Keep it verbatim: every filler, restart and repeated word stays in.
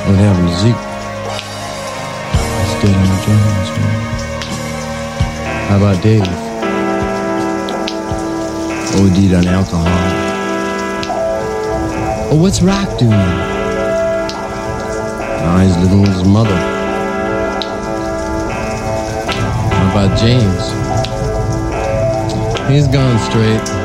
Und der Musik is dead on the drums, man. How about Dave? O D'd on alcohol. Oh, what's Rock doing? Now he's living with his mother. How about James? He's gone straight.